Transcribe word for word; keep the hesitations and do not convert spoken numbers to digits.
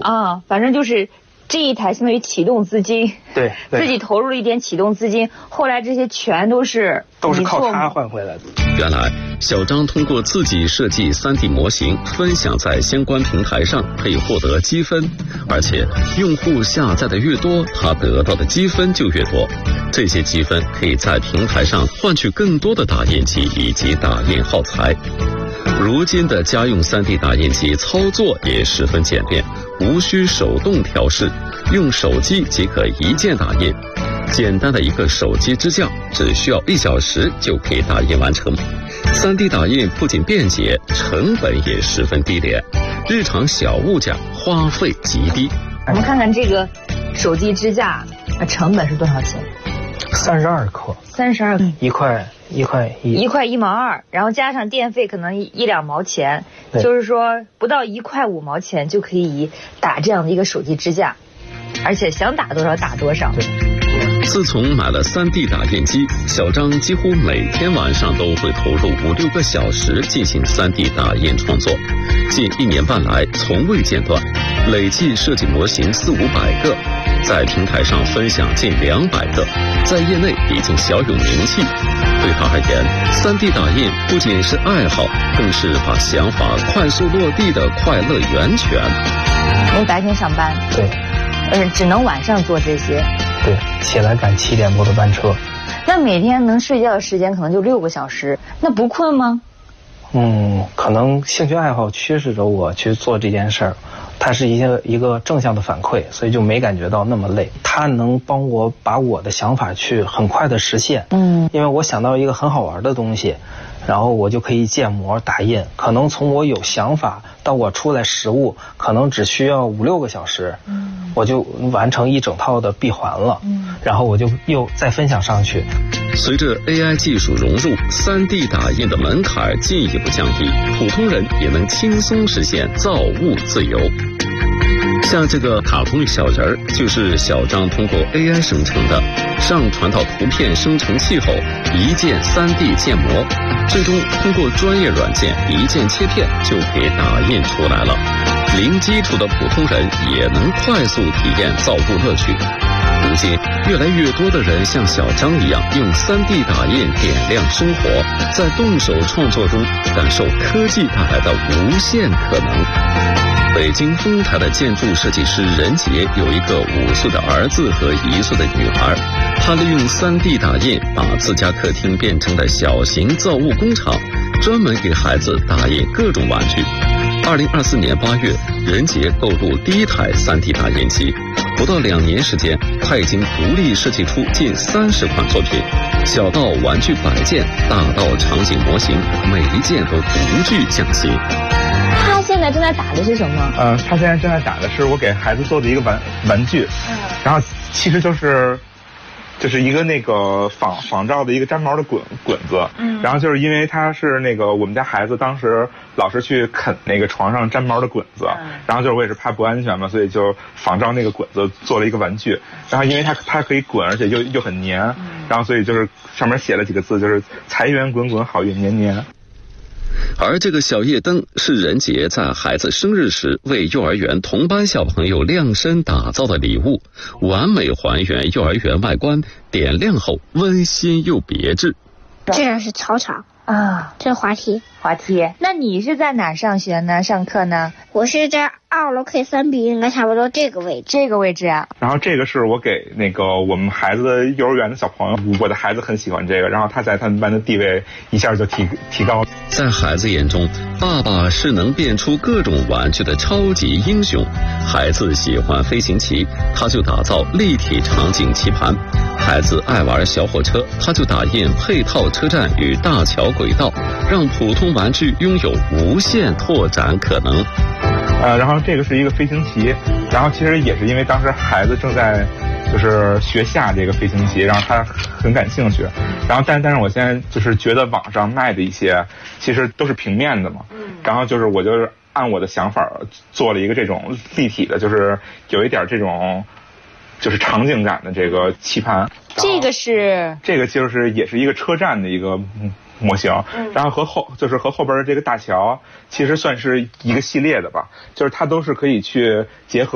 啊，反正就是这一台相当于启动资金， 对，对自己投入了一点启动资金，后来这些全都是都是靠他换回来的。 原来小张通过自己设计 三 D 模型分享在相关平台上，可以获得积分，而且用户下载的越多，他得到的积分就越多。这些积分可以在平台上换取更多的打印机以及打印耗材。如今的家用 三 D 打印机操作也十分简便，无需手动调试，用手机即可一键打印。简单的一个手机支架，只需要一小时就可以打印完成。三 D 打印不仅便捷，成本也十分低廉，日常小物件花费极低。 我们看看这个手机支架，成本是多少钱？ 三十二克， 三十二， 一块一块一， 一块一毛二，然后加上电费可能一一两毛钱，就是说不到一块五毛钱就可以打这样的一个手机支架，而且想打多少打多少。 自从买了 三 D 打印机，小张几乎每天晚上都会投入五六个小时进行 三 D 打印创作，近一年半来从未间断，累计设计模型四五百个，在平台上分享近两百个，在业内已经小有名气。对他而言， 三 D 打印不仅是爱好，更是把想法快速落地的快乐源泉。 因为白天上班， 对， 嗯，只能晚上做这些。 对，起来赶七点多的班车。 那每天能睡觉的时间可能就六个小时，那不困吗？ 嗯，可能兴趣爱好驱使着我去做这件事儿，它是一个一个正向的反馈，所以就没感觉到那么累。它能帮我把我的想法去很快的实现。嗯，因为我想到一个很好玩的东西，然后我就可以建模打印，可能从我有想法到我出来实物，可能只需要五六个小时，嗯，我就完成一整套的闭环了，嗯，然后我就又再分享上去。 随着 A I 技术融入， 三 D 打印的门槛进一步降低，普通人也能轻松实现造物自由。像这个卡通小人儿，就是小张通过 A I 生成的，上传到图片生成器后，一键 三 D 建模，最终通过专业软件一键切片就可以打印出来了。零基础的普通人也能快速体验造物乐趣。如今，越来越多的人像小张一样，用 三 D 打印点亮生活，在动手创作中感受科技带来的无限可能。北京丰台的建筑设计师任杰有一个五岁的儿子和一岁的女儿，他利用 三 D 打印把自家客厅变成了小型造物工厂，专门给孩子打印各种玩具。二零二四年八月，任杰购入第一台 三 D 打印机，不到两年时间，他已经独立设计出近三十款作品，小到玩具摆件，大到场景模型，每一件都独具匠心。 他现在正在打的是什么？ 呃，他现在正在打的是我给孩子做的一个玩玩具，嗯，然后其实就是就是一个那个仿仿照的一个粘毛的滚滚子，嗯，然后就是因为他是那个我们家孩子当时老是去啃那个床上粘毛的滚子，嗯，然后就是我也是怕不安全嘛，所以就仿照那个滚子做了一个玩具，然后因为它它可以滚，而且又又很黏，嗯，然后所以就是上面写了几个字，就是财源滚滚，好运年年。 而这个小夜灯是任杰在孩子生日时为幼儿园同班小朋友量身打造的礼物，完美还原幼儿园外观，点亮后温馨又别致。 这是操场啊，这是滑梯。 滑梯。那你是在哪上学呢？上课呢？ 我是在二楼 K 三 B， 应该差不多这个位置。 这个位置啊。 然后这个是我给那个我们孩子的幼儿园的小朋友，我的孩子很喜欢这个，然后他在他们班的地位一下就提提高。 在孩子眼中，爸爸是能变出各种玩具的超级英雄。孩子喜欢飞行棋，他就打造立体场景棋盘；孩子爱玩小火车，他就打印配套车站与大桥轨道，让普通玩具拥有无限拓展可能。 呃，然后这个是一个飞行棋，然后其实也是因为当时孩子正在就是学下这个飞行棋，然后他很感兴趣，然后但但是我现在就是觉得网上卖的一些其实都是平面的嘛，然后就是我就是按我的想法做了一个这种立体的，就是有一点这种就是场景感的这个棋盘。 这个是这个就是也是一个车站的一个模型，然后和后就是和后边的这个大桥其实算是一个系列的吧，就是它都是可以去结合